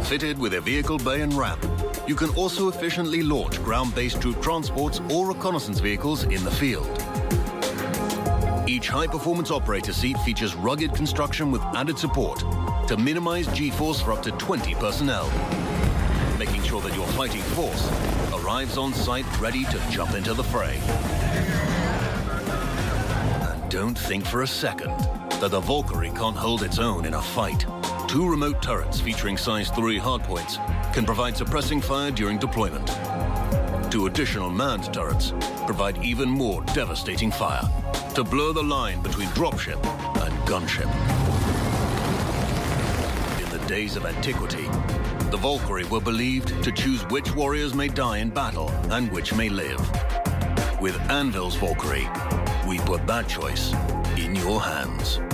Fitted with a vehicle bay and ramp, you can also efficiently launch ground-based troop transports or reconnaissance vehicles in the field. Each high-performance operator seat features rugged construction with added support to minimize G-force for up to 20 personnel, making sure that your fighting force arrives on site ready to jump into the fray. And don't think for a second that the Valkyrie can't hold its own in a fight. 2 remote turrets featuring size 3 hardpoints can provide suppressing fire during deployment. 2 additional manned turrets provide even more devastating fire to blur the line between dropship and gunship. In the days of antiquity, the Valkyrie were believed to choose which warriors may die in battle and which may live. With Anvil's Valkyrie, we put that choice in your hands.